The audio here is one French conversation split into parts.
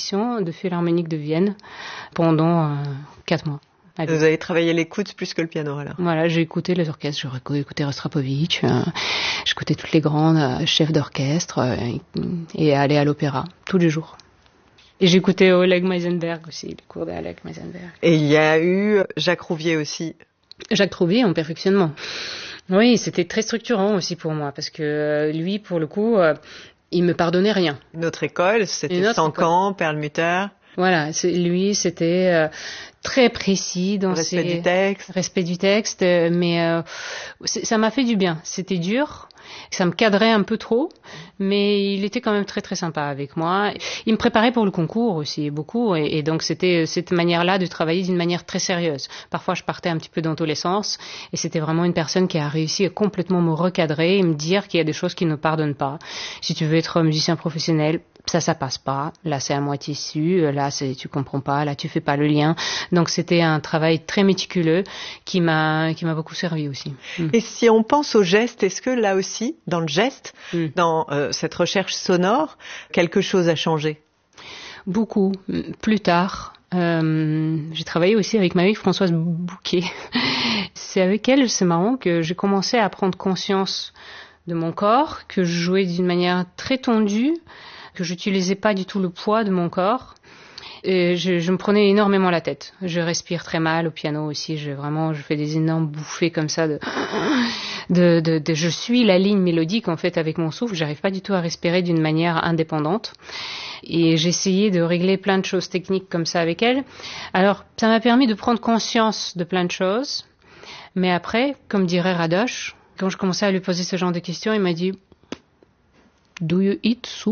direction de Philharmonique de Vienne pendant 4 mois. Vous avez travaillé l'écoute plus que le piano, alors. Voilà, j'ai écouté les orchestres, j'ai écouté Rostropovitch, j'écoutais tous les grands chefs d'orchestre et allé à l'opéra tous les jours. Et j'écoutais Oleg Meisenberg aussi, les cours d'Oleg Meisenberg. Et il y a eu Jacques Rouvier aussi. Jacques Rouvier en perfectionnement. Oui, c'était très structurant aussi pour moi, parce que lui, pour le coup, il me pardonnait rien. Notre école, c'était Sancan, Perlmutter. Voilà, lui, c'était très précis dans respect du texte. Respect du texte, mais ça m'a fait du bien. C'était dur, ça me cadrait un peu trop, mais il était quand même très très sympa avec moi. Il me préparait pour le concours aussi beaucoup, et donc c'était cette manière-là de travailler d'une manière très sérieuse. Parfois, je partais un petit peu dans tous les sens, et c'était vraiment une personne qui a réussi à complètement me recadrer et me dire qu'il y a des choses qui ne pardonnent pas. Si tu veux être musicien professionnel, ça passe pas. Là, c'est à moitié su. Là, tu comprends pas. Là, tu fais pas le lien. Donc, c'était un travail très méticuleux qui m'a beaucoup servi aussi. Et si on pense au geste, est-ce que là aussi, dans le geste, dans cette recherche sonore, quelque chose a changé? Beaucoup. Plus tard. J'ai travaillé aussi avec ma amie Françoise Bouquet. C'est avec elle, c'est marrant, que j'ai commencé à prendre conscience de mon corps, que je jouais d'une manière très tendue, que j'utilisais pas du tout le poids de mon corps. Et je me prenais énormément la tête. Je respire très mal au piano aussi. Je fais des énormes bouffées comme ça je suis la ligne mélodique en fait avec mon souffle. J'arrive pas du tout à respirer d'une manière indépendante. Et j'ai essayé de régler plein de choses techniques comme ça avec elle. Alors, ça m'a permis de prendre conscience de plein de choses. Mais après, comme dirait Radosh, quand je commençais à lui poser ce genre de questions, il m'a dit « Do you eat soup ?»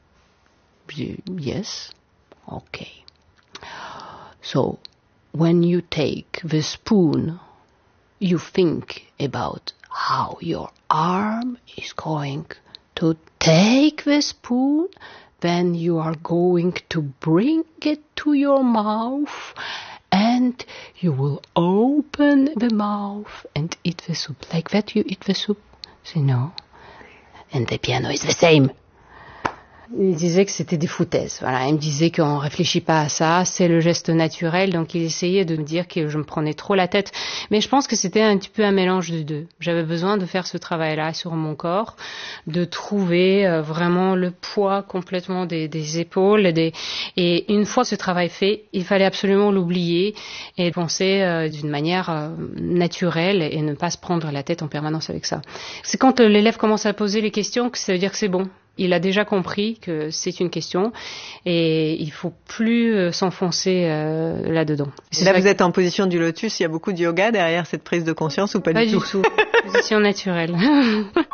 Yes. Okay. So, when you take the spoon, you think about how your arm is going to take the spoon, then you are going to bring it to your mouth, and you will open the mouth and eat the soup. Like that you eat the soup? Say no. And the piano is the same. Il disait que c'était des foutaises. Voilà, il me disait qu'on réfléchit pas à ça, c'est le geste naturel. Donc il essayait de me dire que je me prenais trop la tête. Mais je pense que c'était un petit peu un mélange de deux. J'avais besoin de faire ce travail-là sur mon corps, de trouver vraiment le poids complètement des épaules. Et une fois ce travail fait, il fallait absolument l'oublier et penser d'une manière naturelle et ne pas se prendre la tête en permanence avec ça. C'est quand l'élève commence à poser les questions que ça veut dire que c'est bon. Il a déjà compris que c'est une question et il faut plus s'enfoncer là-dedans. Là, vous êtes en position du lotus. Il y a beaucoup de yoga derrière cette prise de conscience ou pas du tout? Pas du tout. Position naturelle.